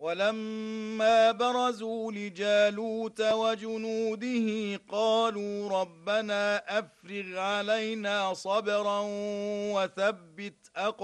ولما برزوا لجالوت وجنوده قالوا ربنا أفرغ علينا صبرا وثبت